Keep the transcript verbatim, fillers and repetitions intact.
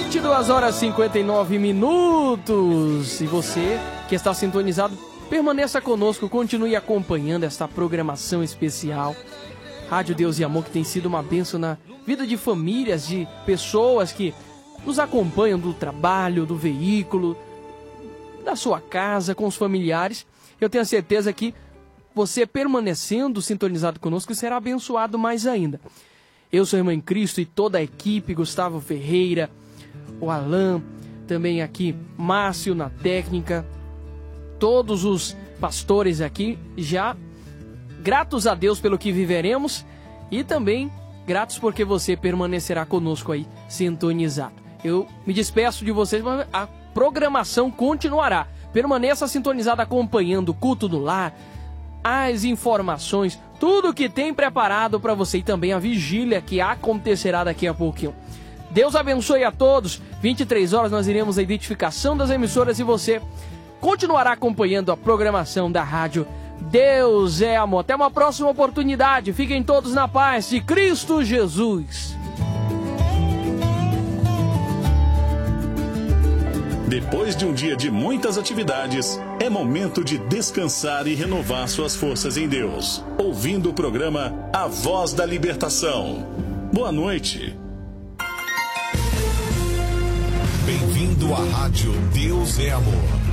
vinte e duas horas e cinquenta e nove minutos. E você que está sintonizado, permaneça conosco, continue acompanhando esta programação especial. Rádio Deus e Amor, que tem sido uma bênção na vida de famílias, de pessoas que nos acompanham do trabalho, do veículo, da sua casa, com os familiares. Eu tenho a certeza que você, permanecendo sintonizado conosco, será abençoado mais ainda. Eu sou a Irmã em Cristo e toda a equipe, Gustavo Ferreira, o Alan, também aqui Márcio na técnica, todos os pastores aqui, já gratos a Deus pelo que viveremos e também gratos porque você permanecerá conosco aí, sintonizado. Eu me despeço de vocês, mas a programação continuará. Permaneça sintonizado acompanhando o culto do lar, as informações, tudo que tem preparado para você e também a vigília que acontecerá daqui a pouquinho. Deus abençoe a todos. vinte e três horas nós iremos a identificação das emissoras e você continuará acompanhando a programação da rádio Deus é Amor. Até uma próxima oportunidade. Fiquem todos na paz de Cristo Jesus. Depois de um dia de muitas atividades, é momento de descansar e renovar suas forças em Deus, ouvindo o programa A Voz da Libertação. Boa noite. Bem-vindo à Rádio Deus é Amor.